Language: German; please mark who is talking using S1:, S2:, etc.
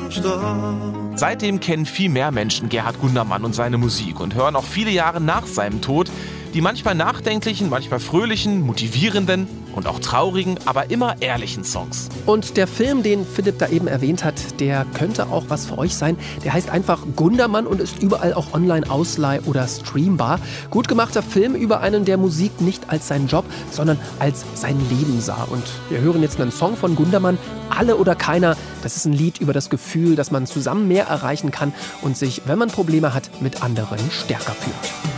S1: Seitdem kennen viel mehr Menschen Gerhard Gundermann und seine Musik und hören auch viele Jahre nach seinem Tod die manchmal nachdenklichen, manchmal fröhlichen, motivierenden und auch traurigen, aber immer ehrlichen Songs.
S2: Und der Film, den Philipp da eben erwähnt hat, der könnte auch was für euch sein. Der heißt einfach Gundermann und ist überall auch online ausleih- oder streambar. Gut gemachter Film über einen, der Musik nicht als seinen Job, sondern als sein Leben sah. Und wir hören jetzt einen Song von Gundermann, Alle oder Keiner. Das ist ein Lied über das Gefühl, dass man zusammen mehr erreichen kann und sich, wenn man Probleme hat, mit anderen stärker fühlt.